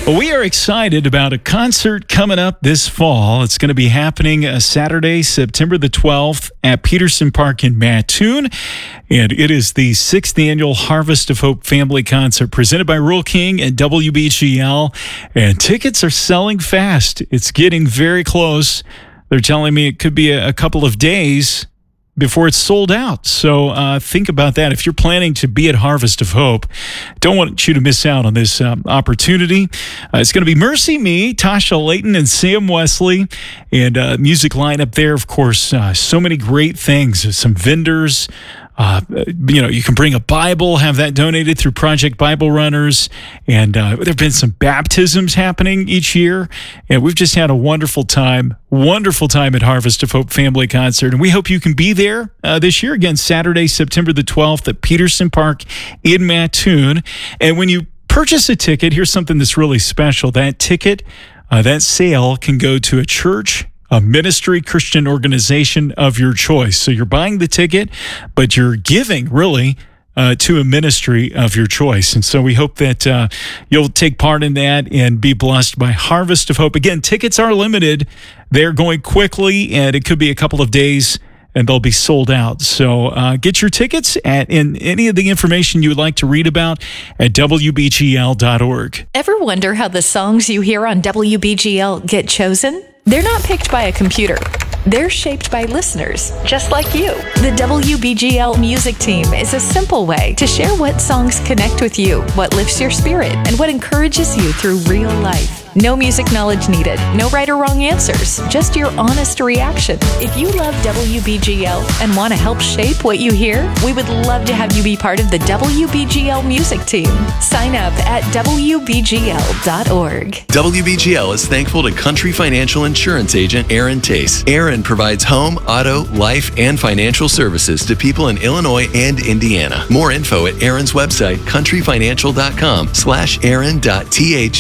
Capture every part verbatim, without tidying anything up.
Well, we are excited about a concert coming up this fall. It's going to be happening uh, Saturday, September the twelfth at Peterson Park in Mattoon. And it is the sixth annual Harvest of Hope Family Concert presented by Rural King and W B G L. And tickets are selling fast. It's getting very close. They're telling me it could be a, a couple of days before it's sold out. So uh, think about that. If you're planning to be at Harvest of Hope, don't want you to miss out on this um, opportunity. Uh, it's going to be Mercy Me, Tasha Layton, and Sam Wesley. And uh, music lineup there, of course, uh, so many great things. Some vendors. Uh, you know, you can bring a Bible, have that donated through Project Bible Runners. And uh, there have been some baptisms happening each year. And we've just had a wonderful time, wonderful time at Harvest of Hope Family Concert. And we hope you can be there uh, this year. Again, Saturday, September the twelfth at Peterson Park in Mattoon. And when you purchase a ticket, here's something that's really special. That ticket, uh, that sale can go to a church, a ministry, Christian organization of your choice. So you're buying the ticket, but you're giving really uh, to a ministry of your choice. And so we hope that uh, you'll take part in that and be blessed by Harvest of Hope. Again, tickets are limited. They're going quickly, and it could be a couple of days and they'll be sold out. So uh, get your tickets at in any of the information you would like to read about at W B G L dot org. Ever wonder how the songs you hear on W B G L get chosen? They're not picked by a computer. They're shaped by listeners, just like you. The W B G L Music Team is a simple way to share what songs connect with you, what lifts your spirit, and what encourages you through real life. No music knowledge needed, no right or wrong answers, just your honest reaction. If you love W B G L and want to help shape what you hear, we would love to have you be part of the W B G L Music Team. Sign up at W B G L dot org. W B G L is thankful to Country Financial Insurance Agent Aaron Tace. Aaron provides home, auto, life, and financial services to people in Illinois and Indiana. More info at Aaron's website, country financial dot com slash aaron dot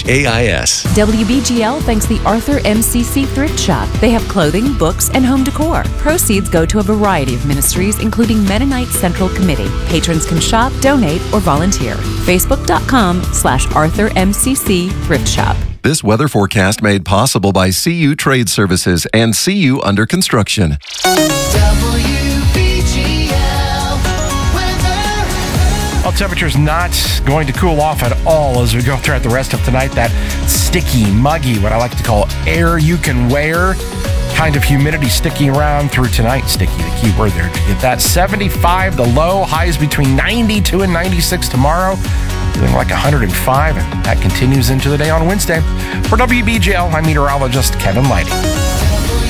thais. W B G L thanks the Arthur M C C Thrift Shop. They have clothing, books, and home decor. Proceeds go to a variety of ministries, including Mennonite Central Committee. Patrons can shop, donate, or volunteer. Facebook dot com slash Arthur M C C Thrift Shop. This weather forecast made possible by C U Trade Services and C U Under Construction. Well, temperature's not going to cool off at all as we go throughout the rest of tonight. That sticky, muggy, what I like to call air you can wear kind of humidity sticking around through tonight. Sticky, the key word there. To get that seventy-five, the low, highs between ninety-two and ninety-six tomorrow. Feeling like one hundred five, and that continues into the day on Wednesday. For W B G L, I'm meteorologist Kevin Lighty.